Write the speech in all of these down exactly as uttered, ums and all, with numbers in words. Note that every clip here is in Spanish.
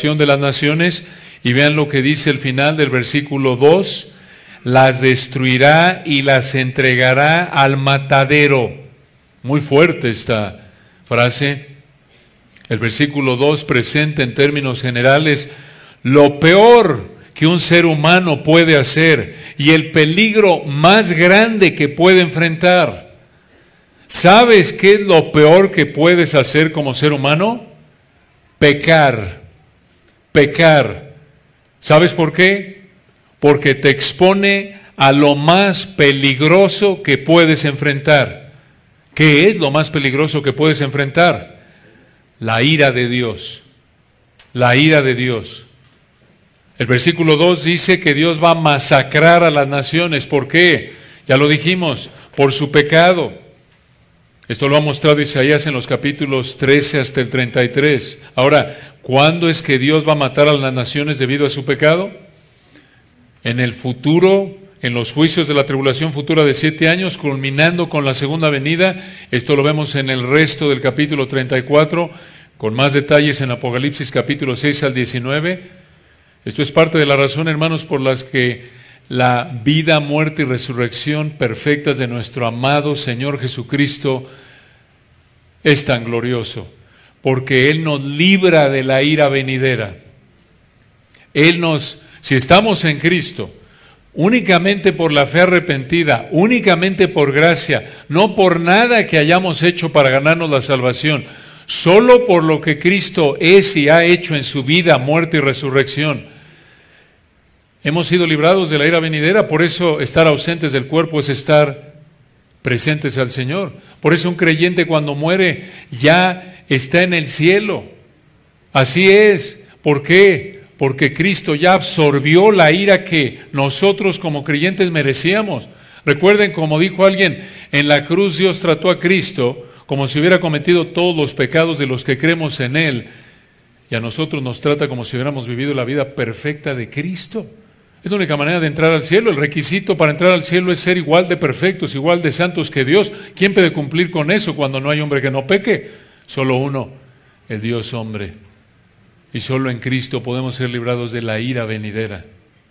salvación de las naciones. Y vean lo que dice el final del versículo dos. Las destruirá y las entregará al matadero. Muy fuerte esta frase. El versículo dos presenta en términos generales lo peor que un ser humano puede hacer y el peligro más grande que puede enfrentar. ¿Sabes qué es lo peor que puedes hacer como ser humano? Pecar. Pecar. ¿Sabes por qué? Porque te expone a lo más peligroso que puedes enfrentar. ¿Qué es lo más peligroso que puedes enfrentar? La ira de Dios. La ira de Dios. El versículo dos dice que Dios va a masacrar a las naciones. ¿Por qué? Ya lo dijimos, por su pecado. Esto lo ha mostrado Isaías en los capítulos trece hasta el treinta y tres. Ahora, ¿cuándo es que Dios va a matar a las naciones debido a su pecado? En el futuro, en los juicios de la tribulación futura de siete años, culminando con la segunda venida. Esto lo vemos en el resto del capítulo treinta y cuatro, con más detalles en Apocalipsis capítulo seis al diecinueve. Esto es parte de la razón, hermanos, por las que la vida, muerte y resurrección perfectas de nuestro amado Señor Jesucristo es tan glorioso, porque Él nos libra de la ira venidera. Él nos, si estamos en Cristo, únicamente por la fe arrepentida, únicamente por gracia, no por nada que hayamos hecho para ganarnos la salvación, solo por lo que Cristo es y ha hecho en su vida, muerte y resurrección, hemos sido librados de la ira venidera. Por eso estar ausentes del cuerpo es estar presentes al Señor. Por eso un creyente cuando muere ya está en el cielo. Así es. ¿Por qué? Porque Cristo ya absorbió la ira que nosotros como creyentes merecíamos. Recuerden, como dijo alguien, en la cruz Dios trató a Cristo como si hubiera cometido todos los pecados de los que creemos en Él, y a nosotros nos trata como si hubiéramos vivido la vida perfecta de Cristo. Es la única manera de entrar al cielo. El requisito para entrar al cielo es ser igual de perfectos, igual de santos que Dios. ¿Quién puede cumplir con eso cuando no hay hombre que no peque? Solo uno, el Dios hombre. Y solo en Cristo podemos ser librados de la ira venidera.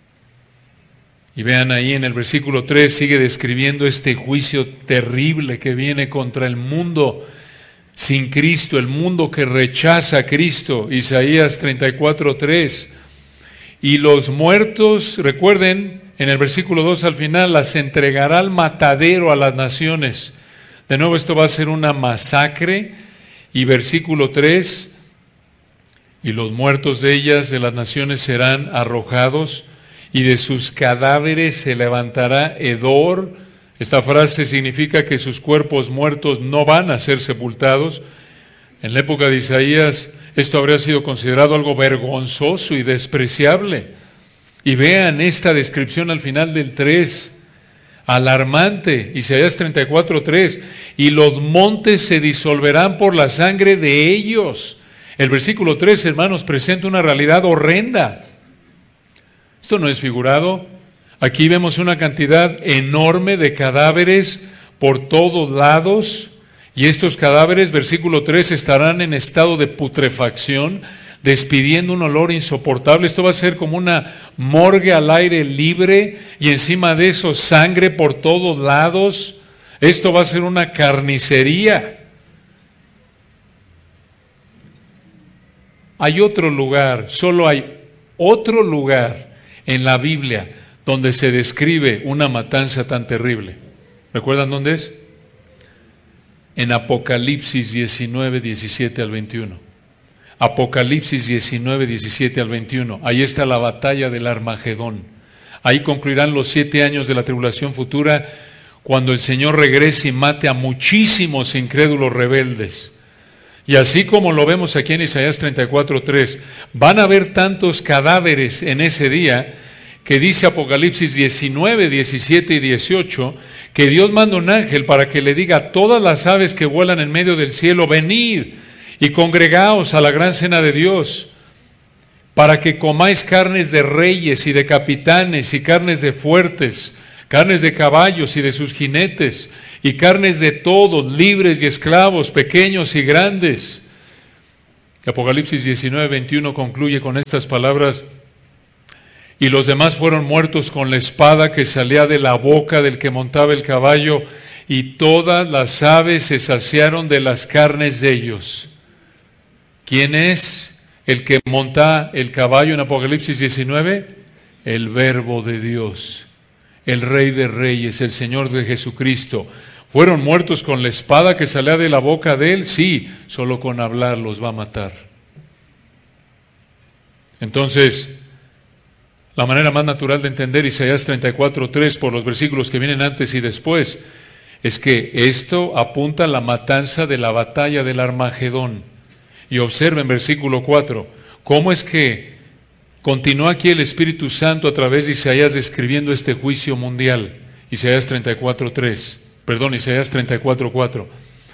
Y vean ahí en el versículo tres, sigue describiendo este juicio terrible que viene contra el mundo sin Cristo, el mundo que rechaza a Cristo. Isaías treinta y cuatro, tres. Y los muertos, recuerden, en el versículo dos al final, las entregará al matadero a las naciones. De nuevo, esto va a ser una masacre. Y versículo tres, y los muertos de ellas, de las naciones, serán arrojados, y de sus cadáveres se levantará hedor. Esta frase significa que sus cuerpos muertos no van a ser sepultados. En la época de Isaías, esto habría sido considerado algo vergonzoso y despreciable. Y vean esta descripción al final del tres, alarmante, Isaías treinta y cuatro, tres. Y los montes se disolverán por la sangre de ellos. El versículo tres, hermanos, presenta una realidad horrenda. Esto no es figurado. Aquí vemos una cantidad enorme de cadáveres por todos lados. Y estos cadáveres, versículo tres, estarán en estado de putrefacción, despidiendo un olor insoportable. Esto va a ser como una morgue al aire libre, y encima de eso sangre por todos lados. Esto va a ser una carnicería. Hay otro lugar, solo hay otro lugar en la Biblia donde se describe una matanza tan terrible. ¿Recuerdan dónde es? En Apocalipsis diecinueve, diecisiete al veintiuno. Apocalipsis diecinueve, diecisiete al veintiuno. Ahí está la batalla del Armagedón. Ahí concluirán los siete años de la tribulación futura, cuando el Señor regrese y mate a muchísimos incrédulos rebeldes. Y así como lo vemos aquí en Isaías treinta y cuatro, tres, van a haber tantos cadáveres en ese día, que dice Apocalipsis diecinueve, diecisiete y dieciocho, que Dios manda un ángel para que le diga a todas las aves que vuelan en medio del cielo: venid y congregaos a la gran cena de Dios, para que comáis carnes de reyes y de capitanes, y carnes de fuertes, carnes de caballos y de sus jinetes, y carnes de todos, libres y esclavos, pequeños y grandes. Apocalipsis diecinueve, veintiuno concluye con estas palabras: y los demás fueron muertos con la espada que salía de la boca del que montaba el caballo, y todas las aves se saciaron de las carnes de ellos. ¿Quién es el que monta el caballo en Apocalipsis diecinueve? El Verbo de Dios, el Rey de Reyes, el Señor de Jesucristo. ¿Fueron muertos con la espada que salía de la boca de él? Sí, solo con hablar los va a matar. Entonces, la manera más natural de entender Isaías treinta y cuatro, tres por los versículos que vienen antes y después es que esto apunta a la matanza de la batalla del Armagedón. Y observen versículo cuatro, cómo es que continúa aquí el Espíritu Santo a través de Isaías describiendo este juicio mundial. Isaías treinta y cuatro, tres, perdón, Isaías treinta y cuatro, cuatro.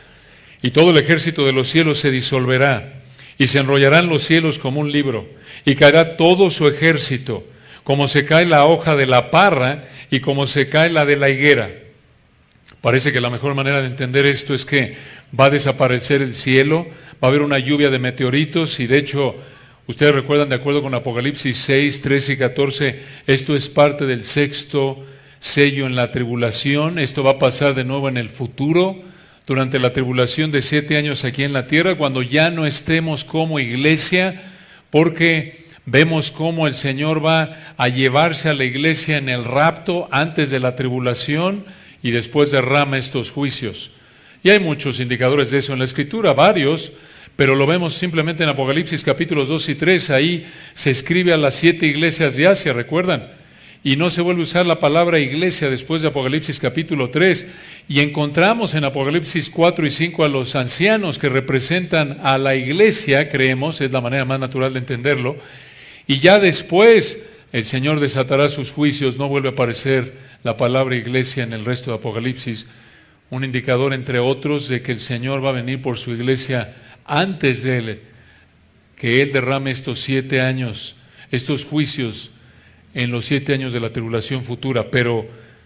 Y todo el ejército de los cielos se disolverá, y se enrollarán los cielos como un libro, y caerá todo su ejército, como se cae la hoja de la parra y como se cae la de la higuera. Parece que la mejor manera de entender esto es que va a desaparecer el cielo, va a haber una lluvia de meteoritos, y de hecho, ustedes recuerdan, de acuerdo con Apocalipsis seis, trece y catorce, esto es parte del sexto sello en la tribulación. Esto va a pasar de nuevo en el futuro, durante la tribulación de siete años aquí en la tierra, cuando ya no estemos como iglesia, porque vemos cómo el Señor va a llevarse a la iglesia en el rapto antes de la tribulación y después derrama estos juicios. Y hay muchos indicadores de eso en la Escritura, varios, pero lo vemos simplemente en Apocalipsis capítulos dos y tres, ahí se escribe a las siete iglesias de Asia, ¿recuerdan? Y no se vuelve a usar la palabra iglesia después de Apocalipsis capítulo tres, y encontramos en Apocalipsis cuatro y cinco a los ancianos que representan a la iglesia, creemos, es la manera más natural de entenderlo, y ya después el Señor desatará sus juicios, no vuelve a aparecer la palabra iglesia en el resto de Apocalipsis, un indicador entre otros de que el Señor va a venir por su iglesia antes de él, que Él derrame estos siete años, estos juicios en los siete años de la tribulación futura. Pero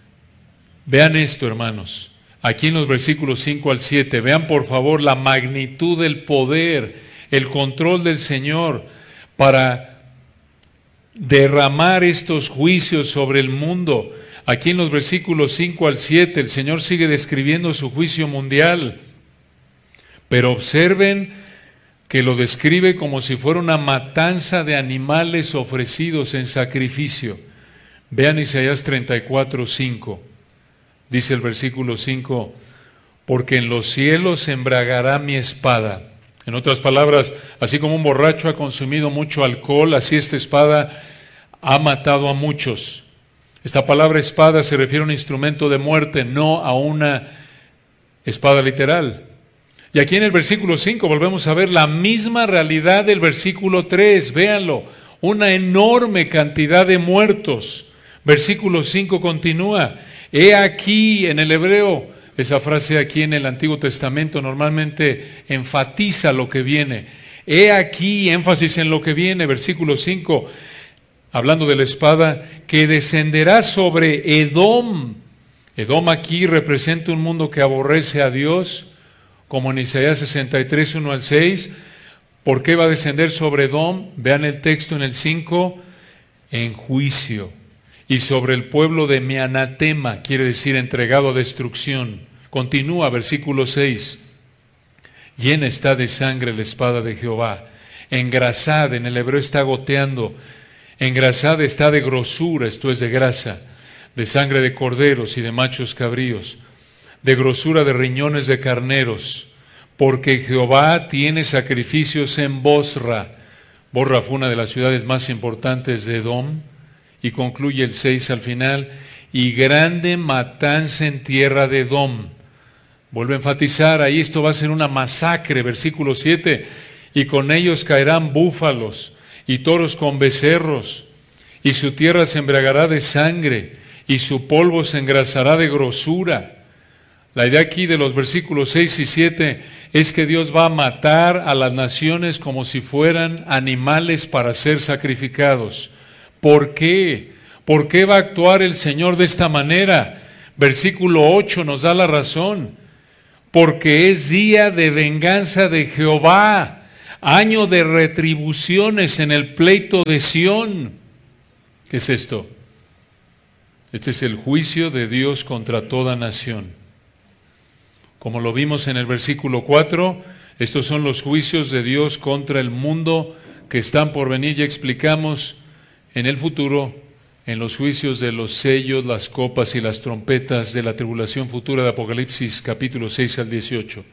vean esto, hermanos, aquí en los versículos cinco al siete, vean por favor la magnitud del poder, el control del Señor para derramar estos juicios sobre el mundo. Aquí en los versículos cinco al siete, el Señor sigue describiendo su juicio mundial, pero observen que lo describe como si fuera una matanza de animales ofrecidos en sacrificio. Vean Isaías treinta y cuatro, cinco. Dice el versículo cinco, porque en los cielos se embriagará mi espada. En otras palabras, así como un borracho ha consumido mucho alcohol, así esta espada ha matado a muchos. Esta palabra espada se refiere a un instrumento de muerte, no a una espada literal. Y aquí en el versículo cinco volvemos a ver la misma realidad del versículo tres, véanlo, una enorme cantidad de muertos. Versículo cinco continúa, he aquí en el hebreo, esa frase aquí en el Antiguo Testamento normalmente enfatiza lo que viene. He aquí, énfasis en lo que viene, versículo cinco, hablando de la espada, que descenderá sobre Edom. Edom aquí representa un mundo que aborrece a Dios, como en Isaías sesenta y tres, uno al seis. ¿Por qué va a descender sobre Edom? Vean el texto en el cinco, en juicio. Y sobre el pueblo de mi anatema, quiere decir entregado a destrucción. Continúa, versículo seis. Llena está de sangre la espada de Jehová. Engrasada, en el hebreo está goteando. Engrasada está de grosura, esto es de grasa, de sangre de corderos y de machos cabríos, de grosura de riñones de carneros, porque Jehová tiene sacrificios en Bosra. Bosra fue una de las ciudades más importantes de Edom, y concluye el seis al final, y grande matanza en tierra de Edom. Vuelve a enfatizar, ahí esto va a ser una masacre, versículo siete, y con ellos caerán búfalos y toros con becerros, y su tierra se embriagará de sangre, y su polvo se engrasará de grosura. La idea aquí de los versículos seis y siete es que Dios va a matar a las naciones como si fueran animales para ser sacrificados. ¿Por qué? ¿Por qué va a actuar el Señor de esta manera? Versículo ocho nos da la razón. Porque es día de venganza de Jehová. año de retribuciones en el pleito de Sión. ¿Qué es esto? Este es el juicio de Dios contra toda nación. Como lo vimos en el versículo cuatro, estos son los juicios de Dios contra el mundo que están por venir. Ya explicamos en el futuro, en los juicios de los sellos, las copas y las trompetas de la tribulación futura de Apocalipsis capítulo seis al dieciocho.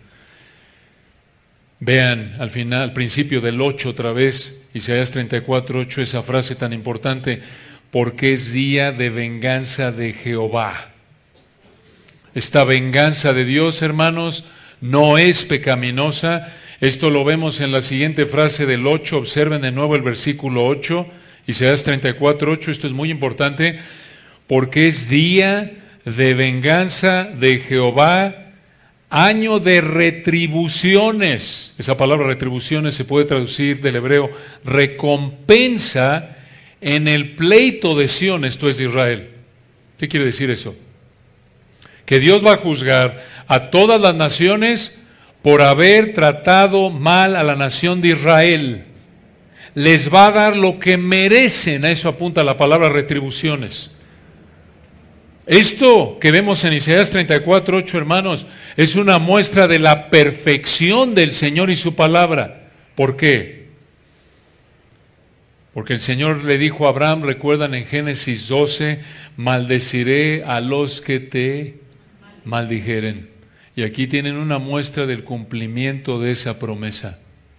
Vean al final, al principio del ocho otra vez, Isaías treinta y cuatro, ocho, esa frase tan importante, porque es día de venganza de Jehová. Esta venganza de Dios, hermanos, no es pecaminosa. Esto lo vemos en la siguiente frase del ocho. Observen de nuevo el versículo ocho, Isaías treinta y cuatro, ocho. Esto es muy importante. Porque es día de venganza de Jehová, año de retribuciones. Esa palabra retribuciones se puede traducir del hebreo recompensa en el pleito de Sión, esto es de Israel. ¿Qué quiere decir eso? Que Dios va a juzgar a todas las naciones por haber tratado mal a la nación de Israel. Les va a dar lo que merecen, a eso apunta la palabra retribuciones. Esto que vemos en Isaías treinta y cuatro, ocho, hermanos, es una muestra de la perfección del Señor y su palabra. ¿Por qué? Porque el Señor le dijo a Abraham, recuerdan en Génesis doce, maldeciré a los que te maldijeren. Y aquí tienen una muestra del cumplimiento de esa promesa.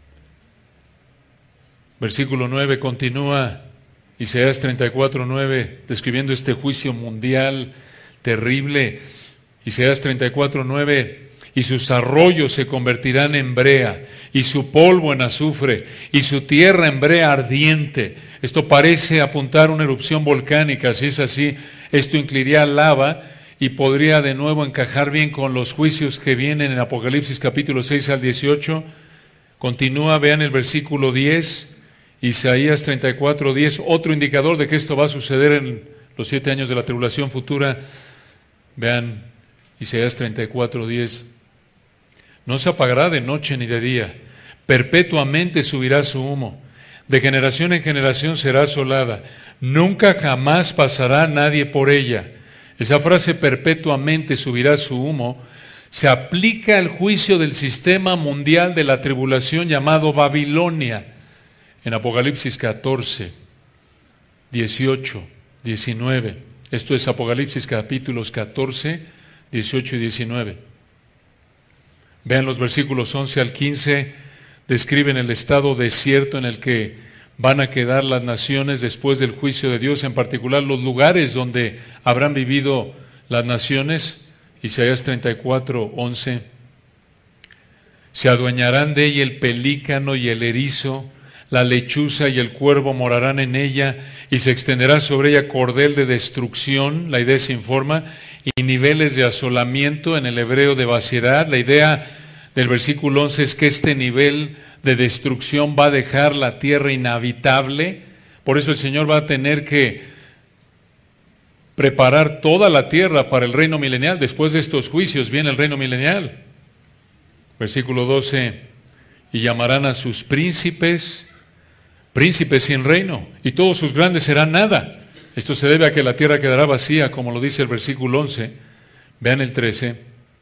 Versículo nueve continúa, Isaías treinta y cuatro, nueve, describiendo este juicio mundial terrible. Isaías treinta y cuatro, nueve, y sus arroyos se convertirán en brea, y su polvo en azufre, y su tierra en brea ardiente. Esto parece apuntar a una erupción volcánica. Si es así, esto incluiría lava y podría de nuevo encajar bien con los juicios que vienen en Apocalipsis capítulo seis al dieciocho. Continúa, vean el versículo diez, Isaías treinta y cuatro, diez, otro indicador de que esto va a suceder en los siete años de la tribulación futura. Vean Isaías treinta y cuatro, diez. No se apagará de noche ni de día, perpetuamente subirá su humo, de generación en generación será asolada, nunca jamás pasará nadie por ella. Esa frase perpetuamente subirá su humo se aplica al juicio del sistema mundial de la tribulación llamado Babilonia, en Apocalipsis catorce, dieciocho, diecinueve. Esto es Apocalipsis capítulos catorce, dieciocho y diecinueve. Vean los versículos once al quince, describen el estado desierto en el que van a quedar las naciones después del juicio de Dios, en particular los lugares donde habrán vivido las naciones. Isaías treinta y cuatro, once. Se adueñarán de ella el pelícano y el erizo, la lechuza y el cuervo morarán en ella, y se extenderá sobre ella cordel de destrucción, la idea se informa, y niveles de asolamiento, en el hebreo de vaciedad. La idea del versículo once es que este nivel de destrucción va a dejar la tierra inhabitable. Por eso el Señor va a tener que preparar toda la tierra para el reino milenial. Después de estos juicios viene el reino milenial. Versículo doce, y llamarán a sus príncipes, príncipes sin reino, y todos sus grandes serán nada. Esto se debe a que la tierra quedará vacía, como lo dice el versículo once. Vean el trece.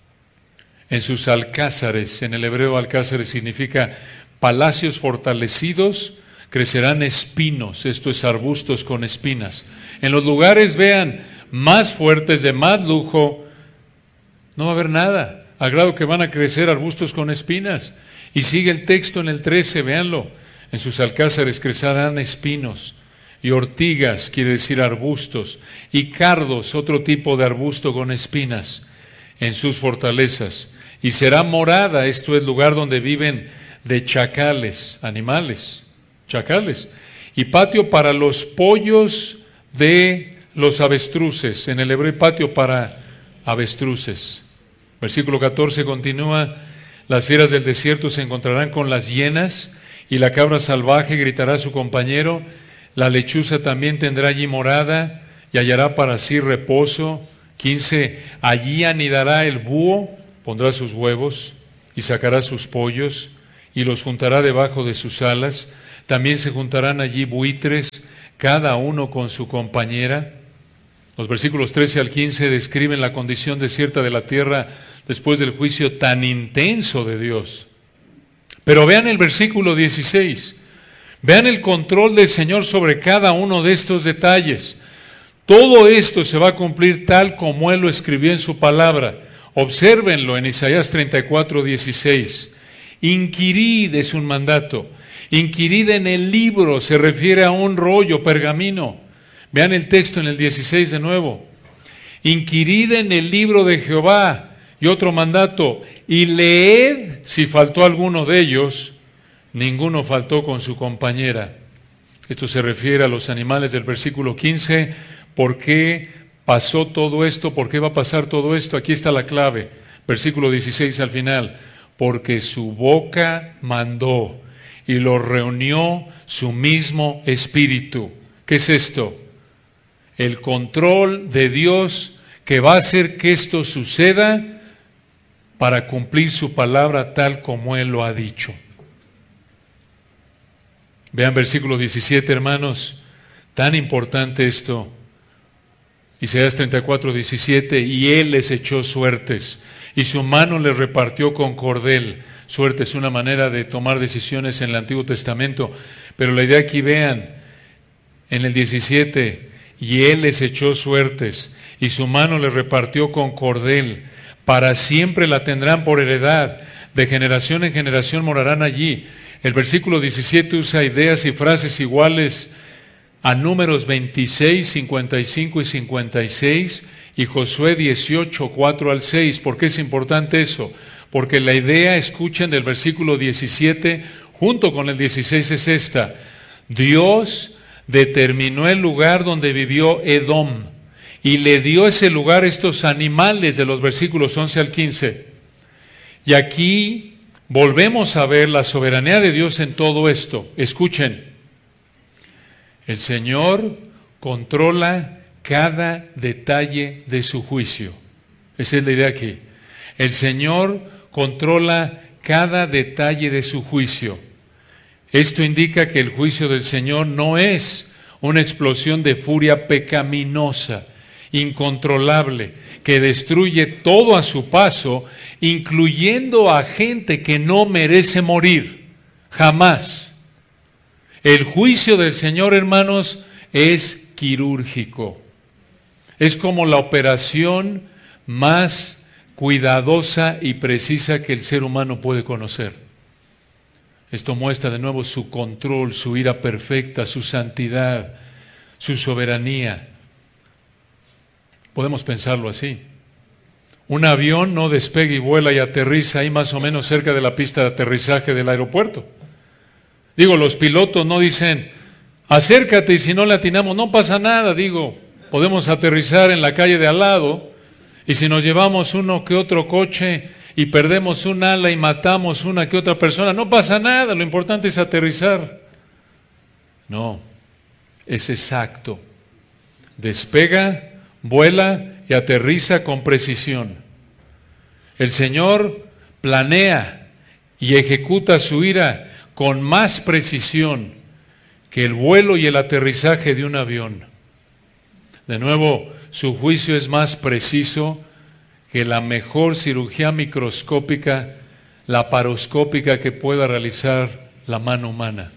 En sus alcázares, en el hebreo alcázares significa palacios fortalecidos, crecerán espinos, esto es arbustos con espinas. En los lugares, vean, más fuertes, de más lujo, no va a haber nada, al grado que van a crecer arbustos con espinas. Y sigue el texto en el trece, véanlo. En sus alcázares crecerán espinos, y ortigas, quiere decir arbustos, y cardos, otro tipo de arbusto con espinas, en sus fortalezas. Y será morada, esto es lugar donde viven de chacales, animales, chacales, y patio para los pollos de los avestruces, en el hebreo patio para avestruces. Versículo catorce continúa, las fieras del desierto se encontrarán con las hienas, y la cabra salvaje gritará a su compañero, la lechuza también tendrá allí morada, y hallará para sí reposo. quince, allí anidará el búho, pondrá sus huevos, y sacará sus pollos, y los juntará debajo de sus alas. También se juntarán allí buitres, cada uno con su compañera. Los versículos trece al quince describen la condición desierta de la tierra después del juicio tan intenso de Dios. Pero vean el versículo dieciséis. Vean el control del Señor sobre cada uno de estos detalles. Todo esto se va a cumplir tal como Él lo escribió en su palabra. Obsérvenlo en Isaías treinta y cuatro, dieciséis. Inquirid es un mandato. Inquirid en el libro, se refiere a un rollo, pergamino. Vean el texto en el dieciséis de nuevo. Inquirid en el libro de Jehová. Y otro mandato, y leed si faltó alguno de ellos. Ninguno faltó con su compañera. Esto se refiere a los animales del versículo quince. ¿Por qué pasó todo esto? ¿Por qué va a pasar todo esto? Aquí está la clave. Versículo dieciséis al final. Porque su boca mandó y lo reunió su mismo espíritu. ¿Qué es esto? El control de Dios que va a hacer que esto suceda para cumplir su palabra tal como Él lo ha dicho. Vean versículo diecisiete, hermanos, tan importante esto. Isaías treinta y cuatro, diecisiete, y Él les echó suertes, y su mano les repartió con cordel. Suerte es una manera de tomar decisiones en el Antiguo Testamento, pero la idea aquí, vean, en el diecisiete, y Él les echó suertes, y su mano les repartió con cordel. Para siempre la tendrán por heredad, de generación en generación morarán allí. El versículo diecisiete usa ideas y frases iguales a Números veintiséis, cincuenta y cinco y cincuenta y seis y Josué dieciocho, cuatro al seis. ¿Por qué es importante eso? Porque la idea, escuchen, del versículo diecisiete junto con el dieciséis es esta. Dios determinó el lugar donde vivió Edom y le dio ese lugar a estos animales de los versículos once al quince. Y aquí volvemos a ver la soberanía de Dios en todo esto. Escuchen, el Señor controla cada detalle de su juicio. Esa es la idea aquí. El Señor controla cada detalle de su juicio. Esto indica que el juicio del Señor no es una explosión de furia pecaminosa, incontrolable, que destruye todo a su paso, incluyendo a gente que no merece morir. Jamás. El juicio del Señor, hermanos, es quirúrgico. Es como la operación más cuidadosa y precisa que el ser humano puede conocer. Esto muestra de nuevo su control, su ira perfecta, su santidad, su soberanía. Podemos pensarlo así. Un avión no despega y vuela y aterriza ahí más o menos cerca de la pista de aterrizaje del aeropuerto. Digo, los pilotos no dicen, acércate y si no le atinamos, no pasa nada. Digo, podemos aterrizar en la calle de al lado y si nos llevamos uno que otro coche y perdemos un ala y matamos una que otra persona, no pasa nada, lo importante es aterrizar. No, es exacto. Despega, vuela y aterriza con precisión. El Señor planea y ejecuta su ira con más precisión que el vuelo y el aterrizaje de un avión. De nuevo, su juicio es más preciso que la mejor cirugía microscópica, laparoscópica que pueda realizar la mano humana.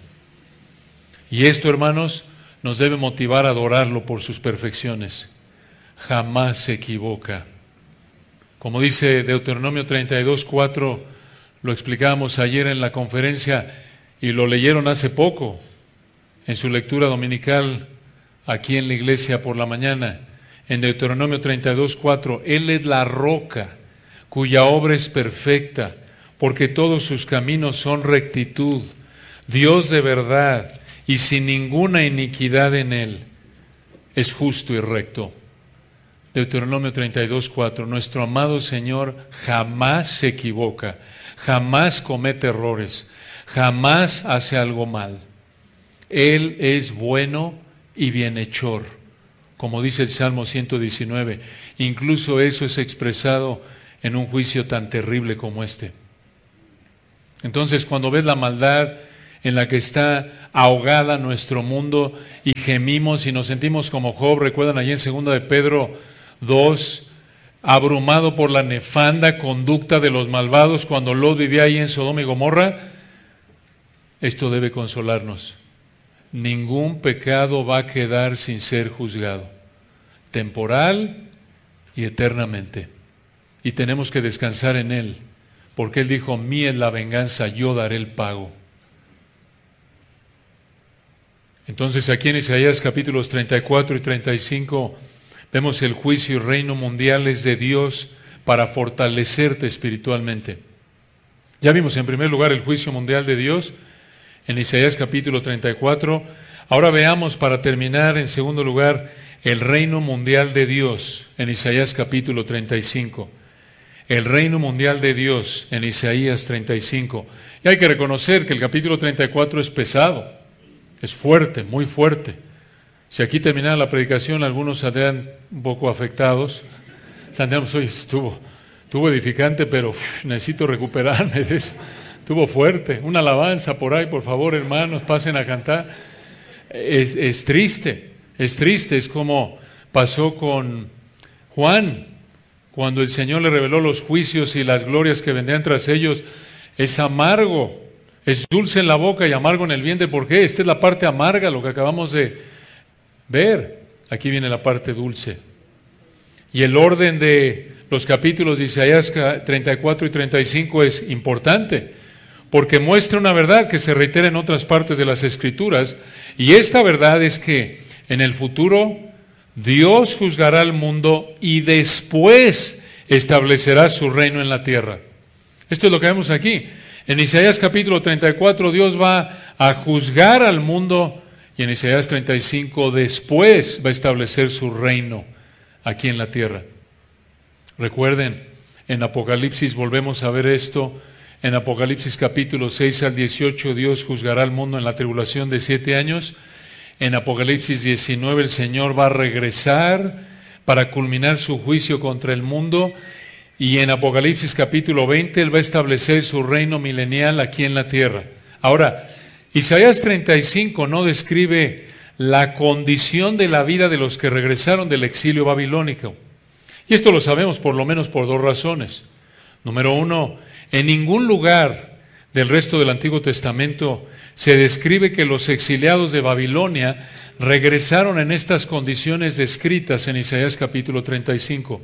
Y esto, hermanos, nos debe motivar a adorarlo por sus perfecciones. Jamás se equivoca. Como dice Deuteronomio treinta y dos, cuatro, lo explicábamos ayer en la conferencia y lo leyeron hace poco en su lectura dominical aquí en la iglesia por la mañana. En Deuteronomio treinta y dos, cuatro, Él es la roca cuya obra es perfecta, porque todos sus caminos son rectitud, Dios de verdad y sin ninguna iniquidad en Él. Es justo y recto. Deuteronomio treinta y dos, cuatro, nuestro amado Señor jamás se equivoca, jamás comete errores, jamás hace algo mal. Él es bueno y bienhechor, como dice el Salmo ciento diecinueve. Incluso eso es expresado en un juicio tan terrible como este. Entonces, cuando ves la maldad en la que está ahogada nuestro mundo y gemimos y nos sentimos como Job, recuerdan allí en segunda de Pedro dos, abrumado por la nefanda conducta de los malvados cuando Lot vivía ahí en Sodoma y Gomorra, esto debe consolarnos. Ningún pecado va a quedar sin ser juzgado, temporal y eternamente. Y tenemos que descansar en Él, porque Él dijo, mía es la venganza, yo daré el pago. Entonces aquí en Isaías capítulos treinta y cuatro y treinta y cinco vemos el juicio y reino mundial es de Dios para fortalecerte espiritualmente. Ya vimos en primer lugar el juicio mundial de Dios en Isaías capítulo treinta y cuatro. Ahora veamos para terminar en segundo lugar el reino mundial de Dios en Isaías capítulo treinta y cinco. El reino mundial de Dios en Isaías treinta y cinco. Y hay que reconocer que el capítulo treinta y cuatro es pesado. Es fuerte, muy fuerte. Si aquí terminara la predicación, algunos saldrían un poco afectados. Saldríamos, oye, estuvo, estuvo edificante, pero uf, necesito recuperarme de eso. Estuvo fuerte. Una alabanza por ahí, por favor, hermanos, pasen a cantar. Es, es triste, es triste. Es como pasó con Juan, cuando el Señor le reveló los juicios y las glorias que vendrían tras ellos. Es amargo. Es dulce en la boca y amargo en el vientre. ¿Por qué? Esta es la parte amarga, lo que acabamos de ver. Aquí viene la parte dulce. Y el orden de los capítulos de Isaías treinta y cuatro y treinta y cinco es importante, porque muestra una verdad que se reitera en otras partes de las Escrituras. Y esta verdad es que en el futuro Dios juzgará al mundo y después establecerá su reino en la tierra. Esto es lo que vemos aquí. En Isaías capítulo treinta y cuatro Dios va a juzgar al mundo y en Isaías treinta y cinco después va a establecer su reino aquí en la tierra. Recuerden, en Apocalipsis volvemos a ver esto. En Apocalipsis capítulo seis al dieciocho Dios juzgará al mundo en la tribulación de siete años. En Apocalipsis diecinueve el Señor va a regresar para culminar su juicio contra el mundo. Y en Apocalipsis capítulo veinte Él va a establecer su reino milenial aquí en la tierra. Ahora, Isaías treinta y cinco no describe la condición de la vida de los que regresaron del exilio babilónico. Y esto lo sabemos por lo menos por dos razones. Número uno, en ningún lugar del resto del Antiguo Testamento se describe que los exiliados de Babilonia regresaron en estas condiciones descritas en Isaías capítulo treinta y cinco.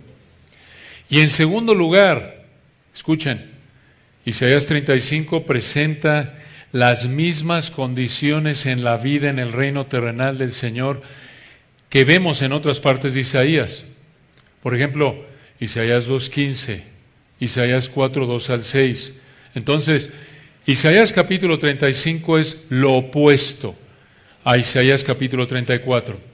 Y en segundo lugar, escuchen, Isaías treinta y cinco presenta las mismas condiciones en la vida en el reino terrenal del Señor que vemos en otras partes de Isaías. Por ejemplo, Isaías dos quince, Isaías cuatro dos al seis. Entonces, Isaías capítulo treinta y cinco es lo opuesto a Isaías capítulo treinta y cuatro.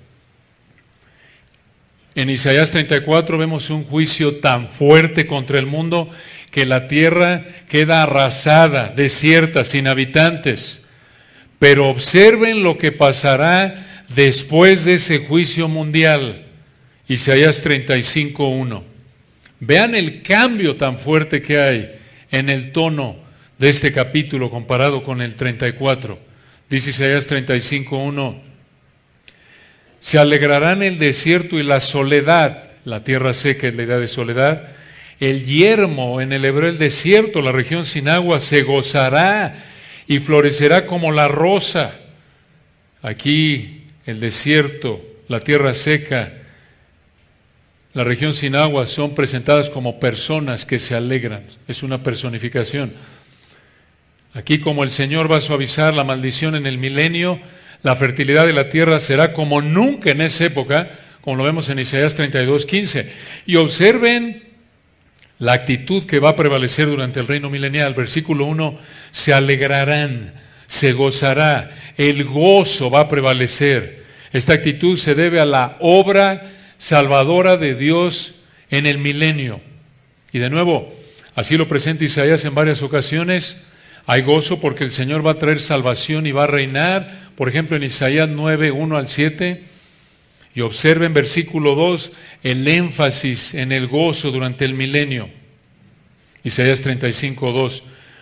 En Isaías treinta y cuatro vemos un juicio tan fuerte contra el mundo que la tierra queda arrasada, desierta, sin habitantes. Pero observen lo que pasará después de ese juicio mundial. Isaías treinta y cinco uno. Vean el cambio tan fuerte que hay en el tono de este capítulo comparado con el treinta y cuatro. Dice Isaías treinta y cinco uno. Se alegrarán el desierto y la soledad, la tierra seca es la idea de soledad. El yermo, en el hebreo el desierto, la región sin agua, se gozará y florecerá como la rosa. Aquí el desierto, la tierra seca, la región sin agua son presentadas como personas que se alegran. Es una personificación. Aquí, como el Señor va a suavizar la maldición en el milenio, la fertilidad de la tierra será como nunca en esa época, como lo vemos en Isaías treinta y dos quince. Y observen la actitud que va a prevalecer durante el reino milenial. Versículo uno, se alegrarán, se gozará, el gozo va a prevalecer. Esta actitud se debe a la obra salvadora de Dios en el milenio. Y de nuevo, así lo presenta Isaías en varias ocasiones. Hay gozo porque el Señor va a traer salvación y va a reinar. Por ejemplo, en Isaías nueve, uno al siete. Y observen versículo dos, el énfasis en el gozo durante el milenio. Isaías treinta y cinco, dos.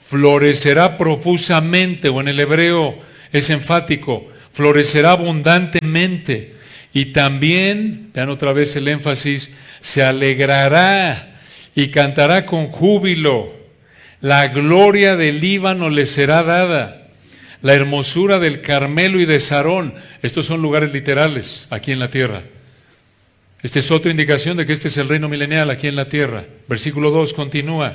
florecerá profusamente, o en el hebreo es enfático, florecerá abundantemente. Y también, vean otra vez el énfasis, se alegrará y cantará con júbilo. La gloria del Líbano le será dada, la hermosura del Carmelo y de Sarón. Estos son lugares literales aquí en la tierra. Esta es otra indicación de que este es el reino milenial aquí en la tierra. Versículo dos continúa.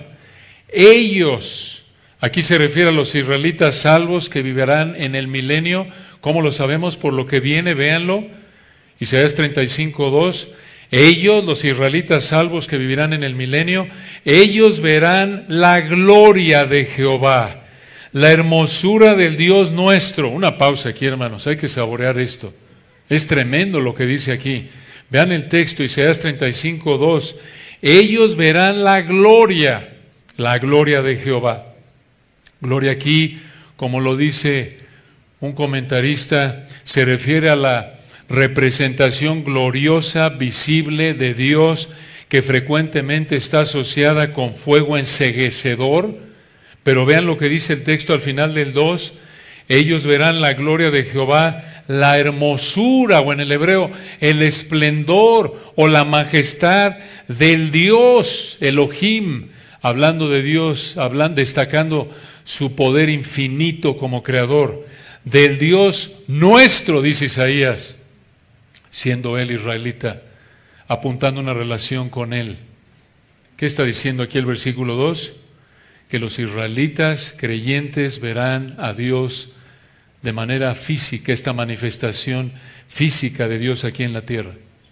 Ellos, aquí se refiere a los israelitas salvos que vivirán en el milenio. ¿Cómo lo sabemos? Por lo que viene, véanlo. Isaías treinta y cinco, dos. Ellos, los israelitas salvos que vivirán en el milenio, ellos verán la gloria de Jehová, la hermosura del Dios nuestro. Una pausa aquí, hermanos, hay que saborear esto. Es tremendo lo que dice aquí. Vean el texto, Isaías treinta y cinco, dos. Ellos verán la gloria, la gloria de Jehová. Gloria aquí, como lo dice un comentarista, se refiere a la representación gloriosa, visible de Dios, que frecuentemente está asociada con fuego enceguecedor. Pero vean lo que dice el texto al final del dos. Ellos verán la gloria de Jehová, la hermosura, o en el hebreo, el esplendor o la majestad del Dios, Elohim, hablando de Dios, hablando, destacando su poder infinito como creador, del Dios nuestro, dice Isaías, siendo él israelita, apuntando una relación con él. ¿Qué está diciendo aquí el versículo dos? Que los israelitas creyentes verán a Dios de manera física, esta manifestación física de Dios aquí en la tierra.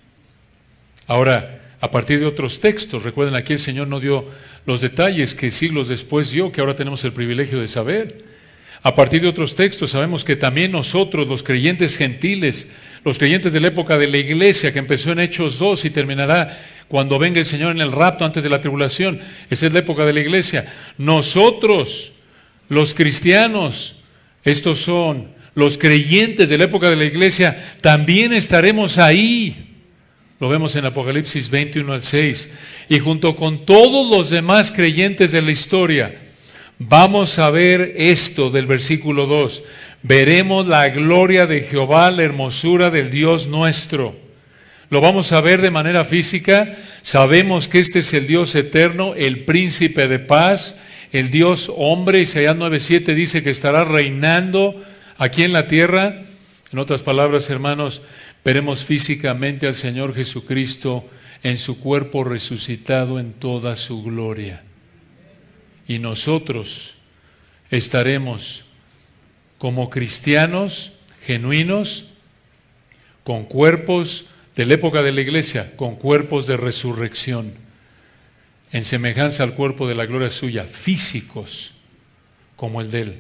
Ahora, a partir de otros textos, recuerden, aquí el Señor no dio los detalles que siglos después dio, que ahora tenemos el privilegio de saber. A partir de otros textos sabemos que también nosotros, los creyentes gentiles, los creyentes de la época de la iglesia, que empezó en Hechos dos y terminará cuando venga el Señor en el rapto antes de la tribulación, esa es la época de la iglesia. Nosotros, los cristianos, estos son los creyentes de la época de la iglesia, también estaremos ahí. Lo vemos en Apocalipsis veintiuno al seis. Y junto con todos los demás creyentes de la historia, vamos a ver esto del versículo dos. Veremos la gloria de Jehová, la hermosura del Dios nuestro. Lo vamos a ver de manera física. Sabemos que este es el Dios eterno, el príncipe de paz, el Dios hombre. Isaías nueve siete dice que estará reinando aquí en la tierra. En otras palabras, hermanos, veremos físicamente al Señor Jesucristo en su cuerpo resucitado en toda su gloria. Y nosotros estaremos como cristianos genuinos, con cuerpos de la época de la iglesia, con cuerpos de resurrección, en semejanza al cuerpo de la gloria suya, físicos como el de Él.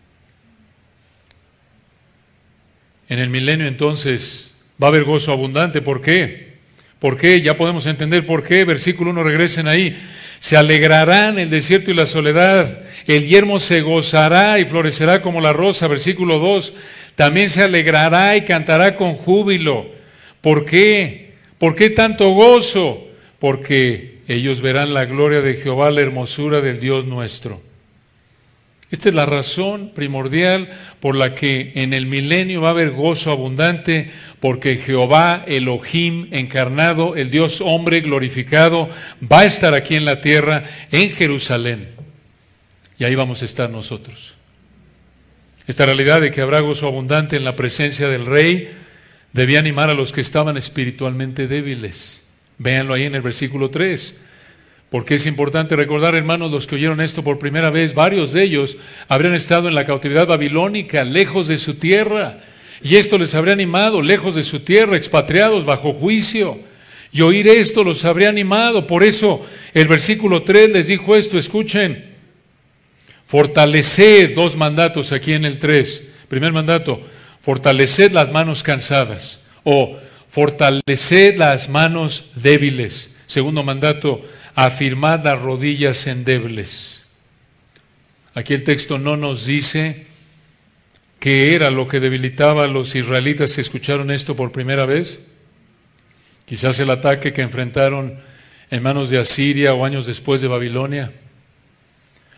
En el milenio entonces va a haber gozo abundante. ¿Por qué? ¿Por qué? Ya podemos entender por qué. Versículo uno, regresen ahí. Se alegrarán el desierto y la soledad, el yermo se gozará y florecerá como la rosa. Versículo dos, también se alegrará y cantará con júbilo. ¿Por qué? ¿Por qué tanto gozo? Porque ellos verán la gloria de Jehová, la hermosura del Dios nuestro. Esta es la razón primordial por la que en el milenio va a haber gozo abundante, porque Jehová, Elohim encarnado, el Dios hombre glorificado, va a estar aquí en la tierra, en Jerusalén. Y ahí vamos a estar nosotros. Esta realidad de que habrá gozo abundante en la presencia del Rey debía animar a los que estaban espiritualmente débiles. Véanlo ahí en el versículo tres. Porque es importante recordar, hermanos, los que oyeron esto por primera vez, varios de ellos habrían estado en la cautividad babilónica, lejos de su tierra, y esto les habría animado, lejos de su tierra, expatriados bajo juicio, y oír esto los habría animado. Por eso el versículo tres les dijo esto, escuchen, fortaleced, dos mandatos aquí en el tres. Primer mandato, fortaleced las manos cansadas, o fortaleced las manos débiles. Segundo mandato, afirmad las rodillas endebles. Aquí el texto no nos dice qué era lo que debilitaba a los israelitas que escucharon esto por primera vez. Quizás el ataque que enfrentaron en manos de Asiria o años después de Babilonia.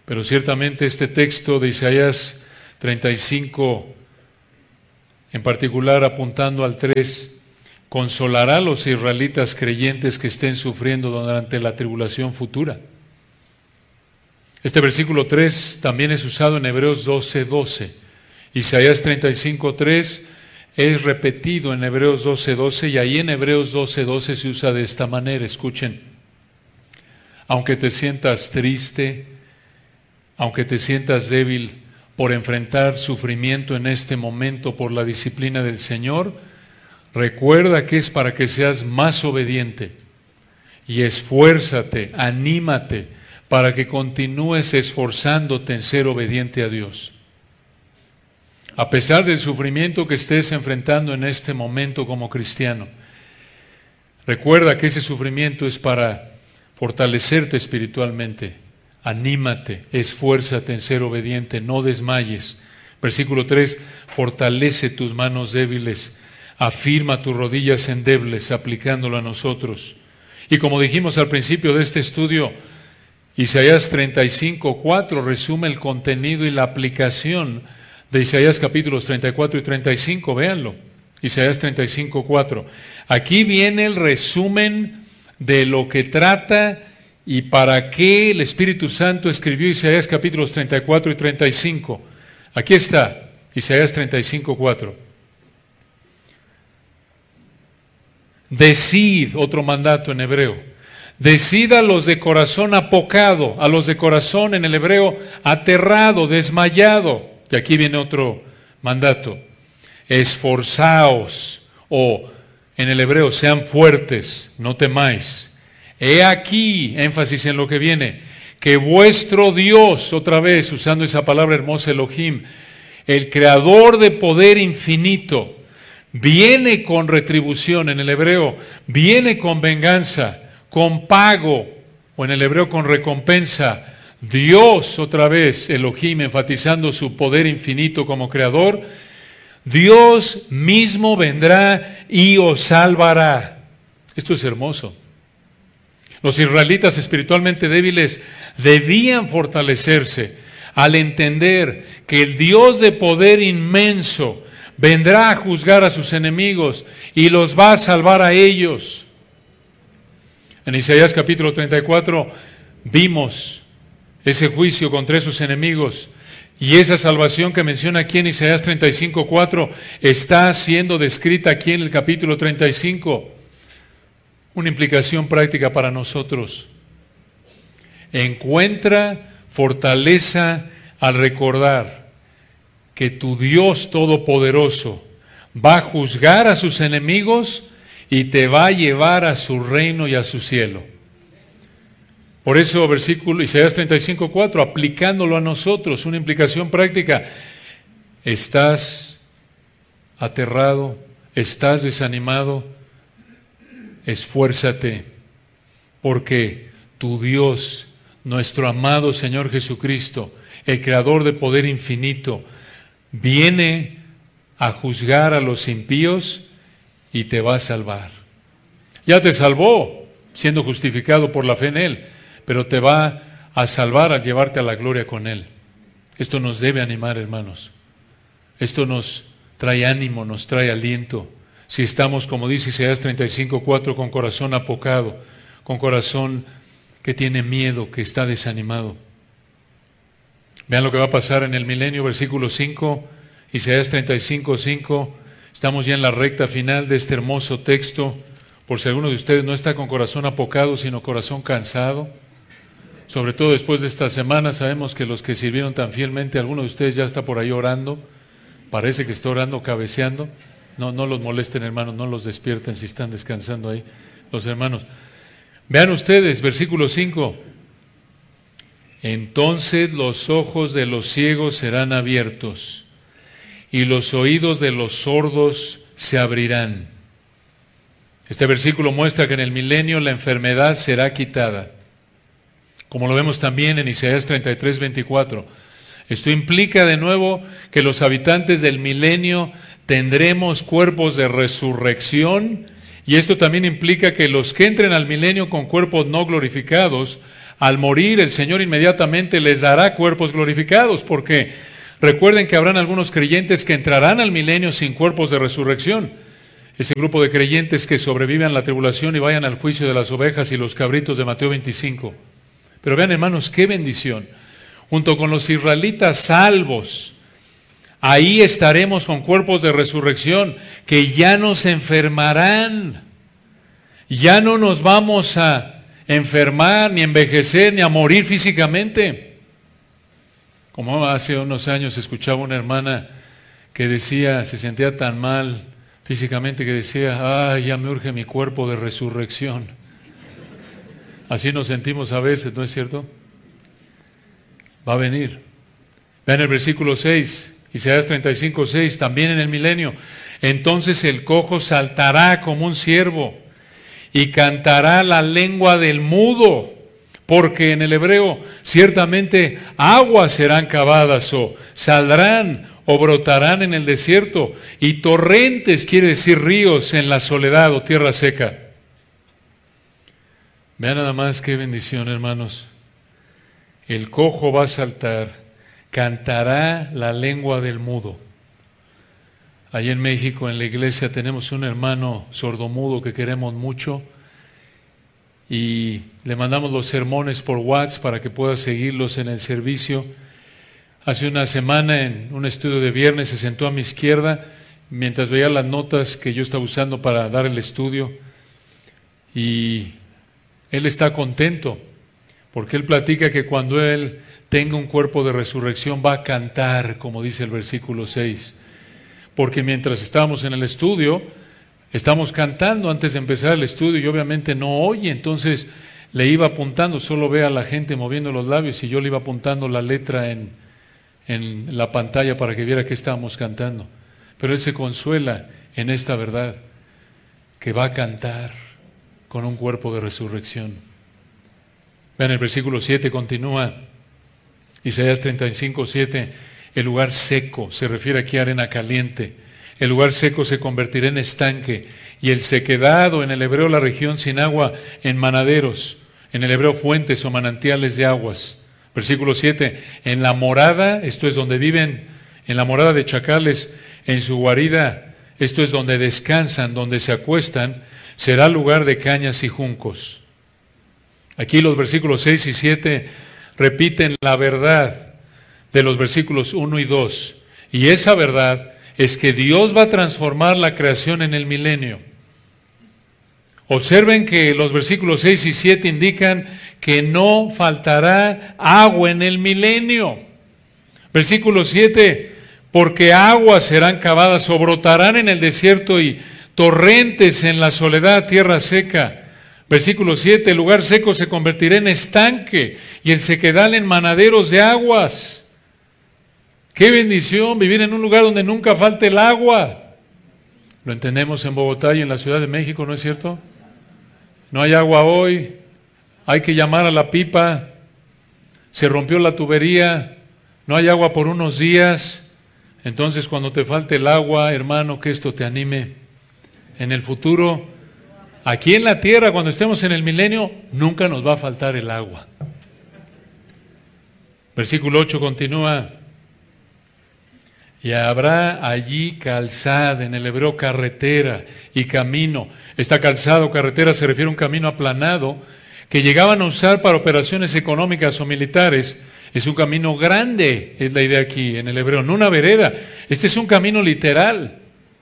Pero ciertamente este texto de Isaías treinta y cinco, en particular apuntando al tres, consolará a los israelitas creyentes que estén sufriendo durante la tribulación futura. Este versículo tres también es usado en Hebreos doce doce. Isaías treinta y cinco tres es repetido en Hebreos doce doce y ahí en Hebreos doce doce se usa de esta manera. Escuchen, aunque te sientas triste, aunque te sientas débil por enfrentar sufrimiento en este momento por la disciplina del Señor, recuerda que es para que seas más obediente y esfuérzate, anímate para que continúes esforzándote en ser obediente a Dios. A pesar del sufrimiento que estés enfrentando en este momento como cristiano, recuerda que ese sufrimiento es para fortalecerte espiritualmente. Anímate, esfuérzate en ser obediente, no desmayes. Versículo tres, fortalece tus manos débiles, afirma tus rodillas endebles, aplicándolo a nosotros. Y como dijimos al principio de este estudio, Isaías treinta y cinco cuatro resume el contenido y la aplicación de Isaías capítulos treinta y cuatro y treinta y cinco, véanlo. Isaías treinta y cinco cuatro. Aquí viene el resumen de lo que trata y para qué el Espíritu Santo escribió Isaías capítulos treinta y cuatro y treinta y cinco. Aquí está, Isaías treinta y cinco cuatro. Decid, otro mandato en hebreo, decid a los de corazón apocado, a los de corazón en el hebreo aterrado, desmayado. Y aquí viene otro mandato, esforzaos, o en el hebreo sean fuertes, no temáis. He aquí, énfasis en lo que viene, que vuestro Dios, otra vez usando esa palabra hermosa Elohim, el creador de poder infinito, viene con retribución, en el hebreo, viene con venganza, con pago, o en el hebreo con recompensa. Dios, otra vez, Elohim, enfatizando su poder infinito como creador, Dios mismo vendrá y os salvará. Esto es hermoso. Los israelitas espiritualmente débiles debían fortalecerse al entender que el Dios de poder inmenso vendrá a juzgar a sus enemigos y los va a salvar a ellos. En Isaías capítulo treinta y cuatro vimos ese juicio contra esos enemigos y esa salvación que menciona aquí en Isaías treinta y cinco cuatro está siendo descrita aquí en el capítulo treinta y cinco. Una implicación práctica para nosotros. Encuentra fortaleza al recordar que tu Dios Todopoderoso va a juzgar a sus enemigos y te va a llevar a su reino y a su cielo. Por eso, versículo Isaías treinta y cinco cuatro, aplicándolo a nosotros, una implicación práctica. ¿Estás aterrado? ¿Estás desanimado? Esfuérzate, porque tu Dios, nuestro amado Señor Jesucristo, el Creador de poder infinito, viene a juzgar a los impíos y te va a salvar. Ya te salvó, siendo justificado por la fe en Él, pero te va a salvar al llevarte a la gloria con Él. Esto nos debe animar, hermanos. Esto nos trae ánimo, nos trae aliento. Si estamos, como dice Isaías treinta y cinco cuatro, con corazón apocado, con corazón que tiene miedo, que está desanimado. Vean lo que va a pasar en el milenio, versículo cinco, Isaías treinta y cinco cinco. Estamos ya en la recta final de este hermoso texto. Por si alguno de ustedes no está con corazón apocado, sino corazón cansado. Sobre todo después de esta semana, sabemos que los que sirvieron tan fielmente, alguno de ustedes ya está por ahí orando. Parece que está orando, cabeceando. No, no los molesten, hermanos, no los despierten si están descansando ahí los hermanos. Vean ustedes, versículo cinco. Entonces los ojos de los ciegos serán abiertos y los oídos de los sordos se abrirán. Este versículo muestra que en el milenio la enfermedad será quitada, como lo vemos también en Isaías treinta y tres veinticuatro. Esto implica de nuevo que los habitantes del milenio tendremos cuerpos de resurrección, y esto también implica que los que entren al milenio con cuerpos no glorificados al morir el Señor inmediatamente les dará cuerpos glorificados, porque recuerden que habrán algunos creyentes que entrarán al milenio sin cuerpos de resurrección. Ese grupo de creyentes que sobrevivan la tribulación y vayan al juicio de las ovejas y los cabritos de Mateo veinticinco. Pero vean, hermanos, qué bendición. Junto con los israelitas salvos, ahí estaremos con cuerpos de resurrección que ya nos enfermarán. Ya no nos vamos a enfermar, ni envejecer, ni a morir físicamente. Como hace unos años escuchaba una hermana que decía, se sentía tan mal físicamente que decía, ay, ya me urge mi cuerpo de resurrección. Así nos sentimos a veces, ¿no es cierto? Va a venir. Vean el versículo seis, Isaías treinta y cinco, seis, también en el milenio. Entonces el cojo saltará como un ciervo y cantará la lengua del mudo, porque en el hebreo ciertamente aguas serán cavadas o saldrán o brotarán en el desierto, y torrentes, quiere decir ríos, en la soledad o tierra seca. Vean nada más qué bendición, hermanos. El cojo va a saltar, cantará la lengua del mudo. Allí en México, en la iglesia, tenemos un hermano sordomudo que queremos mucho y le mandamos los sermones por WhatsApp para que pueda seguirlos en el servicio. Hace una semana, en un estudio de viernes, se sentó a mi izquierda mientras veía las notas que yo estaba usando para dar el estudio, y él está contento porque él platica que cuando él tenga un cuerpo de resurrección va a cantar, como dice el versículo seis, porque mientras estábamos en el estudio estamos cantando antes de empezar el estudio y obviamente no oye, entonces le iba apuntando, solo ve a la gente moviendo los labios y yo le iba apuntando la letra en en la pantalla para que viera que estábamos cantando. Pero él se consuela en esta verdad, que va a cantar con un cuerpo de resurrección. Vean el versículo siete, continúa Isaías treinta y cinco, siete, el lugar seco, se refiere aquí a arena caliente, el lugar seco se convertirá en estanque, y el sequedad, en el hebreo la región sin agua, en manaderos, en el hebreo fuentes o manantiales de aguas. Versículo siete, en la morada, esto es donde viven, en la morada de chacales, en su guarida, esto es donde descansan, donde se acuestan, será lugar de cañas y juncos. Aquí los versículos seis y siete repiten la verdad de los versículos uno y dos, y esa verdad es que Dios va a transformar la creación en el milenio. Observen que los versículos seis y siete indican que no faltará agua en el milenio. Versículo siete, porque aguas serán cavadas o brotarán en el desierto y torrentes en la soledad, tierra seca. Versículo siete, el lugar seco se convertirá en estanque y el sequedal en manaderos de aguas. ¡Qué bendición vivir en un lugar donde nunca falte el agua! Lo entendemos en Bogotá y en la Ciudad de México, ¿no es cierto? No hay agua hoy, hay que llamar a la pipa, se rompió la tubería, no hay agua por unos días. Entonces, cuando te falte el agua, hermano, que esto te anime. En el futuro, aquí en la tierra, cuando estemos en el milenio, nunca nos va a faltar el agua. Versículo ocho continúa. Y habrá allí calzada, en el hebreo carretera y camino. Esta calzada o carretera se refiere a un camino aplanado que llegaban a usar para operaciones económicas o militares. Es un camino grande, es la idea aquí en el hebreo, no una vereda. Este es un camino literal.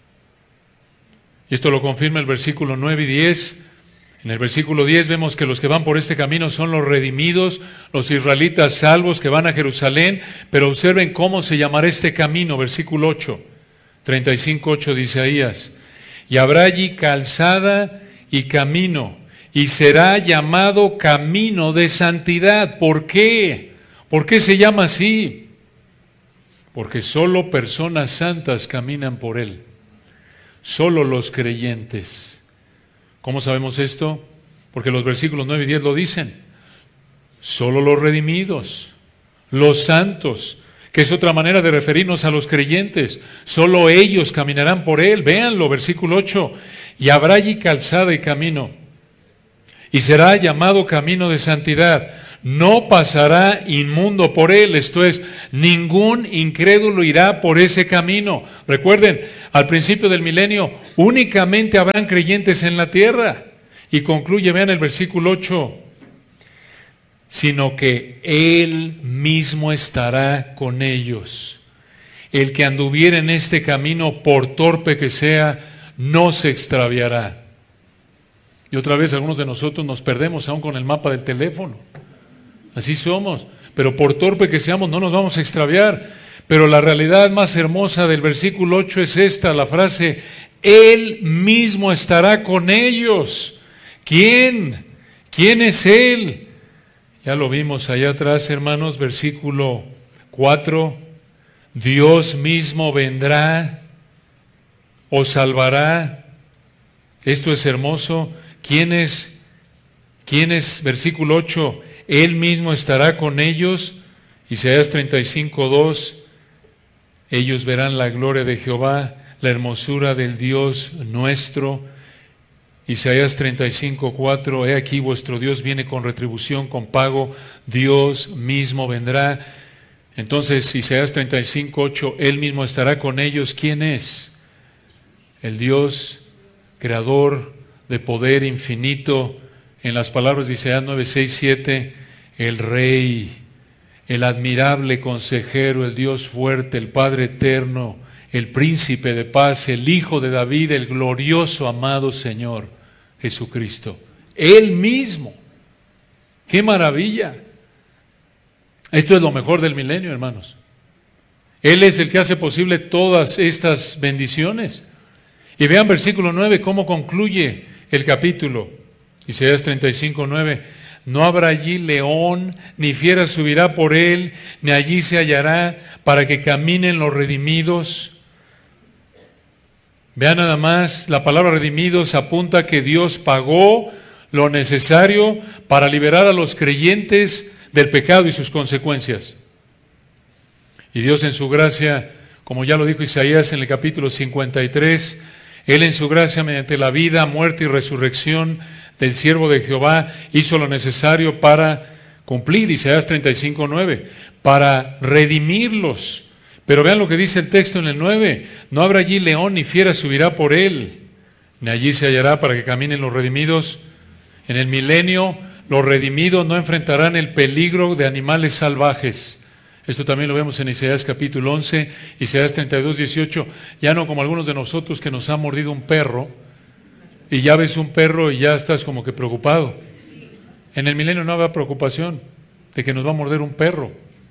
Esto lo confirma el versículo nueve y diez. En el versículo diez vemos que los que van por este camino son los redimidos, los israelitas salvos que van a Jerusalén, pero observen cómo se llamará este camino, versículo ocho, treinta y cinco, ocho de Isaías. Y habrá allí calzada y camino, y será llamado camino de santidad. ¿Por qué? ¿Por qué se llama así? Porque solo personas santas caminan por él, solo los creyentes. ¿Cómo sabemos esto? Porque los versículos nueve y diez lo dicen. Solo los redimidos, los santos, que es otra manera de referirnos a los creyentes, solo ellos caminarán por él. Véanlo, versículo ocho. Y habrá allí calzada y camino, y será llamado camino de santidad. no pasará inmundo por él, esto es, ningún incrédulo irá por ese camino. Recuerden, al principio del milenio únicamente habrán creyentes en la tierra. Y concluye, vean el versículo ocho, sino que Él mismo estará con ellos. El que anduviere en este camino, por torpe que sea, no se extraviará. Y otra vez algunos de nosotros nos perdemos aún con el mapa del teléfono. Así somos, pero por torpe que seamos no nos vamos a extraviar. Pero la realidad más hermosa del versículo ocho es esta, la frase, Él mismo estará con ellos. ¿Quién? ¿Quién es Él? Ya lo vimos allá atrás, hermanos, versículo cuatro. Dios mismo vendrá, os salvará. Esto es hermoso. ¿Quién es? ¿Quién es? Versículo ocho. Él mismo estará con ellos. Isaías treinta y cinco, dos. Ellos verán la gloria de Jehová, la hermosura del Dios nuestro. Isaías treinta y cinco, cuatro. He aquí vuestro Dios viene con retribución, con pago. Dios mismo vendrá. Entonces, Isaías treinta y cinco, ocho. Él mismo estará con ellos. ¿Quién es? El Dios creador de poder infinito. En las palabras de Isaías nueve, seis, siete, el Rey, el admirable consejero, el Dios fuerte, el Padre eterno, el príncipe de paz, el Hijo de David, el glorioso amado Señor Jesucristo. Él mismo. ¡Qué maravilla! Esto es lo mejor del milenio, hermanos. Él es el que hace posible todas estas bendiciones. Y vean versículo nueve, cómo concluye el capítulo. Isaías treinta y cinco, nueve. No habrá allí león, ni fiera subirá por él, ni allí se hallará para que caminen los redimidos. Vean nada más, la palabra redimidos apunta a que Dios pagó lo necesario para liberar a los creyentes del pecado y sus consecuencias. Y Dios en su gracia, como ya lo dijo Isaías en el capítulo cincuenta y tres, Él en su gracia mediante la vida, muerte y resurrección del siervo de Jehová hizo lo necesario para cumplir, Isaías treinta y cinco, nueve, para redimirlos. Pero vean lo que dice el texto en el nueve, no habrá allí león ni fiera subirá por él, ni allí se hallará para que caminen los redimidos. En el milenio, los redimidos no enfrentarán el peligro de animales salvajes. Esto también lo vemos en Isaías capítulo once, Isaías treinta y dos, dieciocho, ya no como algunos de nosotros que nos ha mordido un perro, y ya ves un perro y ya estás como que preocupado. En el milenio no habrá preocupación de que nos va a morder un perro.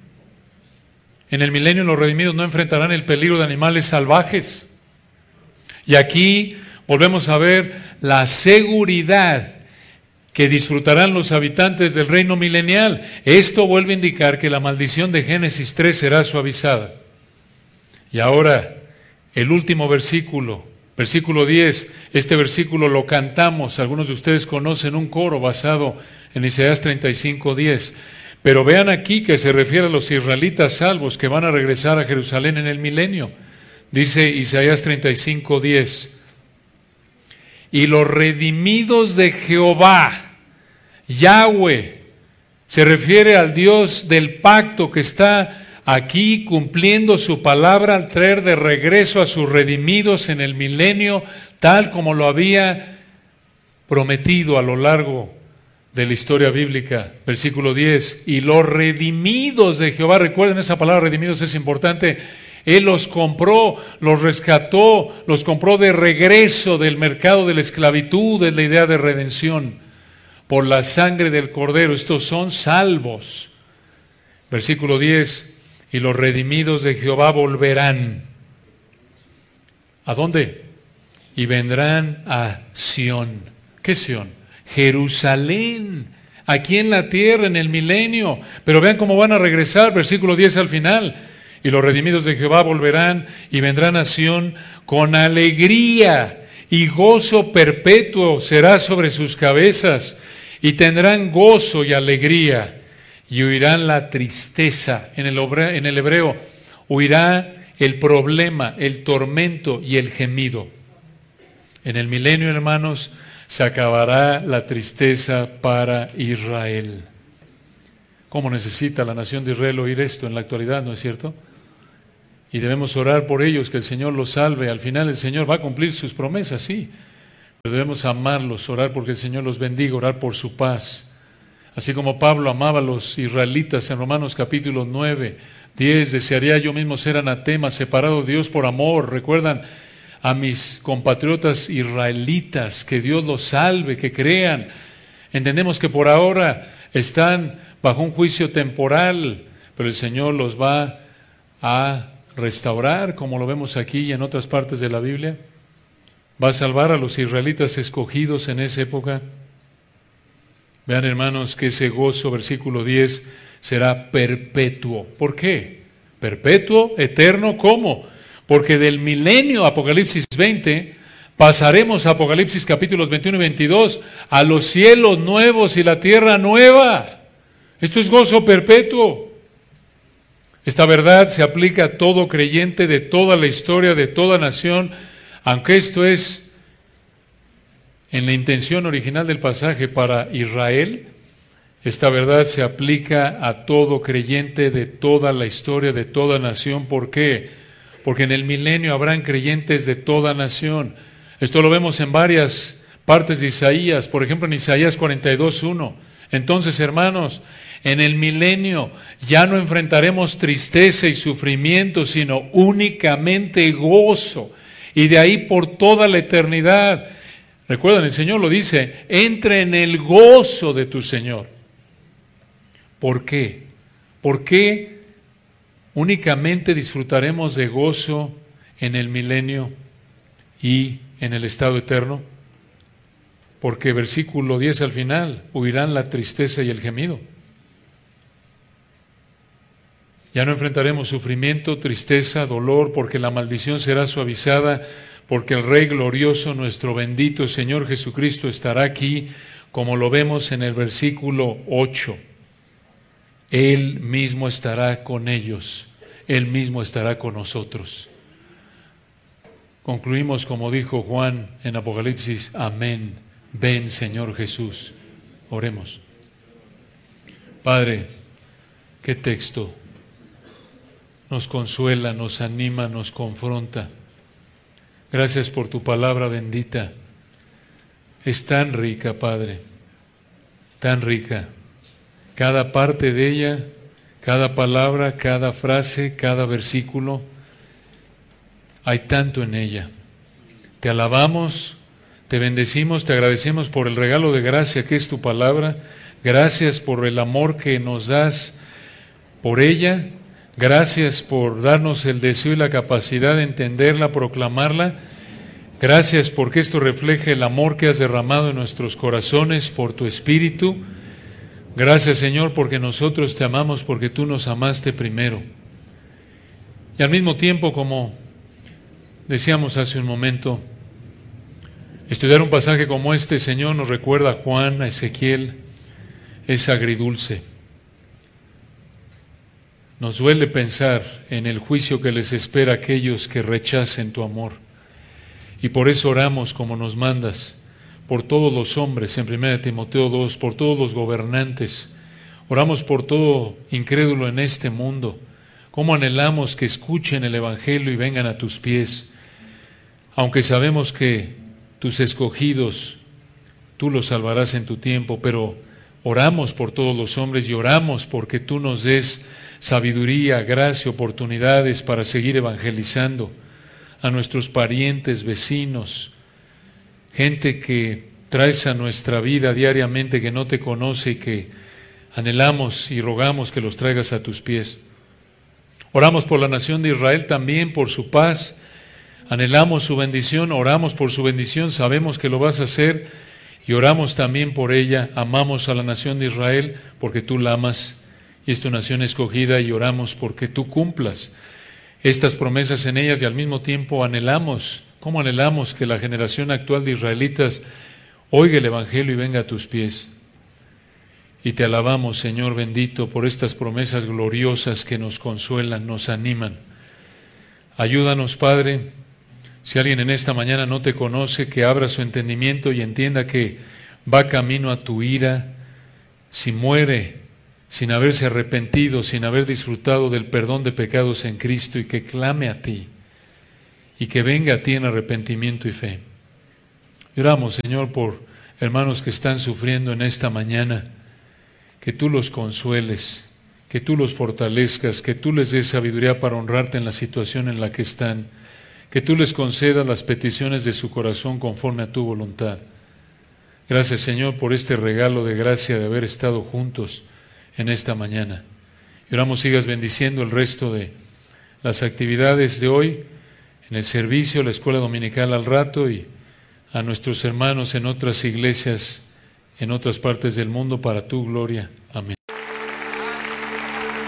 En el milenio los redimidos no enfrentarán el peligro de animales salvajes. Y aquí volvemos a ver la seguridad que disfrutarán los habitantes del reino milenial. Esto vuelve a indicar que la maldición de Génesis tres será suavizada. Y ahora, el último versículo, versículo diez, este versículo lo cantamos, algunos de ustedes conocen un coro basado en Isaías treinta y cinco, diez. Pero vean aquí que se refiere a los israelitas salvos que van a regresar a Jerusalén en el milenio. Dice Isaías treinta y cinco, diez. Y los redimidos de Jehová, Yahweh, se refiere al Dios del pacto que está aquí cumpliendo su palabra al traer de regreso a sus redimidos en el milenio, tal como lo había prometido a lo largo de la historia bíblica. Versículo diez, y los redimidos de Jehová, recuerden esa palabra redimidos es importante, Él los compró, los rescató, los compró de regreso del mercado de la esclavitud, es la idea de redención, por la sangre del Cordero. Estos son salvos. Versículo diez, y los redimidos de Jehová volverán. ¿A dónde? Y vendrán a Sión. ¿Qué Sión? Jerusalén, aquí en la tierra, en el milenio. Pero vean cómo van a regresar, versículo diez al final. Y los redimidos de Jehová volverán y vendrán a Sión con alegría, y gozo perpetuo será sobre sus cabezas, y tendrán gozo y alegría, y huirán la tristeza. En el hebreo, en el hebreo huirá el problema, el tormento y el gemido. En el milenio, hermanos, se acabará la tristeza para Israel. ¿Cómo necesita la nación de Israel oír esto en la actualidad, no es cierto? Y debemos orar por ellos, que el Señor los salve. Al final el Señor va a cumplir sus promesas, sí. Pero debemos amarlos, orar porque el Señor los bendiga, orar por su paz. Así como Pablo amaba a los israelitas en Romanos capítulo nueve, diez, desearía yo mismo ser anatema, separado de Dios por amor. ¿Recuerdan a mis compatriotas israelitas? Que Dios los salve, que crean. Entendemos que por ahora están bajo un juicio temporal, pero el Señor los va a restaurar, como lo vemos aquí y en otras partes de la Biblia. Va a salvar a los israelitas escogidos en esa época. Vean, hermanos, que ese gozo, versículo diez, será perpetuo. ¿Por qué? Perpetuo, eterno, ¿cómo? Porque del milenio, Apocalipsis veinte, pasaremos a Apocalipsis capítulos veintiuno y veintidós, a los cielos nuevos y la tierra nueva. Esto es gozo perpetuo. Esta verdad se aplica a todo creyente de toda la historia, de toda nación, aunque esto es en la intención original del pasaje para Israel. Esta verdad se aplica a todo creyente de toda la historia, de toda nación. ¿Por qué? Porque en el milenio habrán creyentes de toda nación. Esto lo vemos en varias partes de Isaías, por ejemplo en Isaías cuarenta y dos, uno. Entonces, hermanos, en el milenio ya no enfrentaremos tristeza y sufrimiento, sino únicamente gozo. Y de ahí por toda la eternidad. Recuerden, el Señor lo dice, entra en el gozo de tu Señor. ¿Por qué? ¿Por qué únicamente disfrutaremos de gozo en el milenio y en el estado eterno? Porque versículo diez al final, huirán la tristeza y el gemido. Ya no enfrentaremos sufrimiento, tristeza, dolor, porque la maldición será suavizada, porque el Rey glorioso, nuestro bendito Señor Jesucristo, estará aquí, como lo vemos en el versículo ocho. Él mismo estará con ellos, Él mismo estará con nosotros. Concluimos como dijo Juan en Apocalipsis, amén, ven Señor Jesús. Oremos. Padre, qué texto nos consuela, nos anima, nos confronta. Gracias por tu palabra bendita. Es tan rica, Padre, tan rica. Cada parte de ella, cada palabra, cada frase, cada versículo, hay tanto en ella. Te alabamos, te bendecimos, te agradecemos por el regalo de gracia que es tu palabra. Gracias por el amor que nos das por ella. Gracias por darnos el deseo y la capacidad de entenderla, proclamarla. Gracias porque esto refleja el amor que has derramado en nuestros corazones por tu Espíritu. Gracias, Señor, porque nosotros te amamos, porque tú nos amaste primero. Y al mismo tiempo, como decíamos hace un momento, estudiar un pasaje como este, Señor, nos recuerda a Juan, a Ezequiel, es agridulce. Nos duele pensar en el juicio que les espera a aquellos que rechacen tu amor. Y por eso oramos como nos mandas, por todos los hombres, en primera de Timoteo dos, por todos los gobernantes. Oramos por todo incrédulo en este mundo. Cómo anhelamos que escuchen el Evangelio y vengan a tus pies. Aunque sabemos que tus escogidos, tú los salvarás en tu tiempo, pero oramos por todos los hombres y oramos porque tú nos des sabiduría, gracia, oportunidades para seguir evangelizando a nuestros parientes, vecinos, gente que traes a nuestra vida diariamente que no te conoce y que anhelamos y rogamos que los traigas a tus pies. Oramos por la nación de Israel también, por su paz, anhelamos su bendición, oramos por su bendición, sabemos que lo vas a hacer y oramos también por ella, amamos a la nación de Israel porque tú la amas y es tu nación escogida y oramos porque tú cumplas estas promesas en ellas y al mismo tiempo anhelamos, ¿cómo anhelamos que la generación actual de israelitas oiga el Evangelio y venga a tus pies? Y te alabamos, Señor bendito, por estas promesas gloriosas que nos consuelan, nos animan. Ayúdanos, Padre, si alguien en esta mañana no te conoce, que abra su entendimiento y entienda que va camino a tu ira. Si muere sin haberse arrepentido, sin haber disfrutado del perdón de pecados en Cristo, y que clame a ti y que venga a ti en arrepentimiento y fe. Oramos, Señor, por hermanos que están sufriendo en esta mañana, que tú los consueles, que tú los fortalezcas, que tú les des sabiduría para honrarte en la situación en la que están, que tú les concedas las peticiones de su corazón conforme a tu voluntad. Gracias, Señor, por este regalo de gracia de haber estado juntos en esta mañana. Y oramos sigas bendiciendo el resto de las actividades de hoy, en el servicio, la escuela dominical al rato, y a nuestros hermanos en otras iglesias, en otras partes del mundo, para tu gloria. Amén.